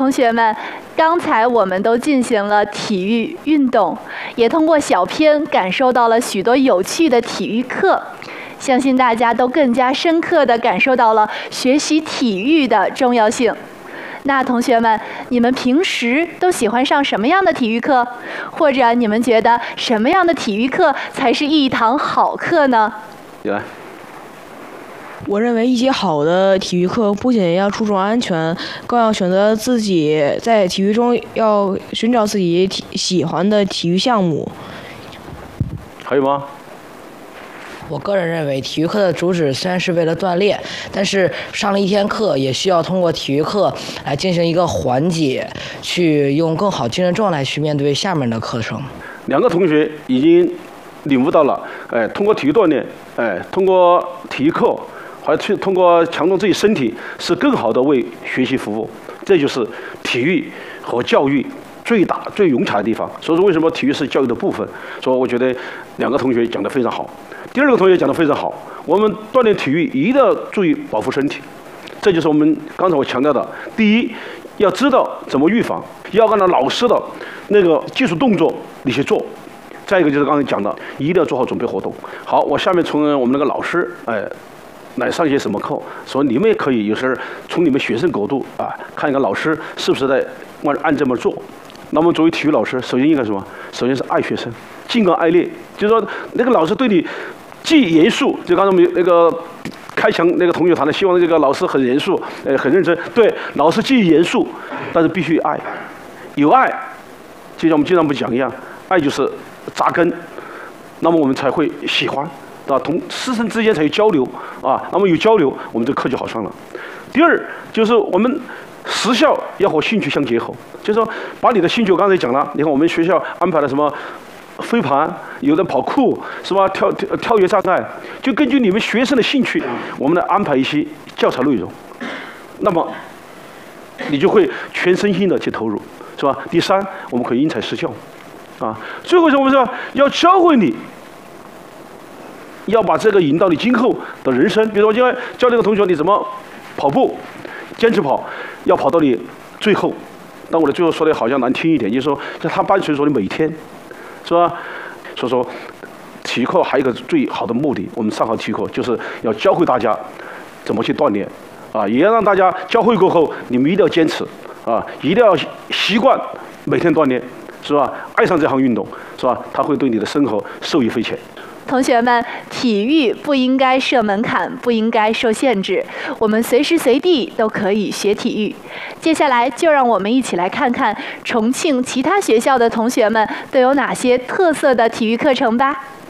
同学们，刚才我们都进行了体育运动，也通过小片感受到了许多有趣的体育课。相信大家都更加深刻地感受到了学习体育的重要性。那同学们，你们平时都喜欢上什么样的体育课？或者你们觉得什么样的体育课才是一堂好课呢？ 来。 我认为一节好的体育课不仅要注重安全，更要选择自己在体育中要寻找自己喜欢的体育项目。 还有吗？ 我个人认为，体育课的主旨虽然是为了锻炼，但是上了一天课也需要通过体育课来进行一个缓解，去用更好精神状态去面对下面的课程。 两个同学已经领悟到了，通过体育锻炼，通过体育课，还去通过强壮自己身体，是更好的为学习服务。这就是体育和教育最融洽的地方。所以说，为什么体育是教育的部分？所以我觉得两个同学讲得非常好。第二个同学讲得非常好，我们锻炼体育一定要注意保护身体，这就是我们刚才我强调的。第一，要知道怎么预防，要按照老师的那个技术动作你去做。再一个就是刚才讲的，一定要做好准备活动。好，我下面从我们那个老师来上一些什么课，所以你们也可以有时候从你们学生角度看一个老师是不是在按这么做。那么作为体育老师，首先应该什么？首先是爱学生，敬而爱劣，就是说那个老师对你既严肃，就刚才我们那个开强那个同学谈的，希望这个老师很严肃，很认真。对，老师既严肃，但是必须爱，有爱，就像我们经常不讲一样，爱就是扎根，那么我们才会喜欢，同师生之间才有交流那么有交流，我们这个课就好上了。第二就是我们实效要和兴趣相结合，就是说把你的兴趣，我刚才讲了，你看我们学校安排了什么飞盘，有的跑酷是吧？跳跃障碍，就根据你们学生的兴趣，我们来安排一些教材内容，那么你就会全身心的去投入，是吧？第三，我们可以因材施教，最后是我们说要教会你，要把这个引到你今后的人生。比如说，我今天教那个同学你怎么跑步，坚持跑，要跑到你最后。但我的最后说的好像难听一点，就是说，他伴随着你每天。是吧？所以说，体育课还有一个最好的目的，我们上好体育课就是要教会大家怎么去锻炼，也要让大家教会过后，你们一定要坚持，一定要习惯每天锻炼，是吧？爱上这项运动，是吧？它会对你的生活受益匪浅。 同学们，体育不应该设门槛，不应该受限制，我们随时随地都可以学体育。接下来就让我们一起来看看重庆其他学校的同学们都有哪些特色的体育课程吧。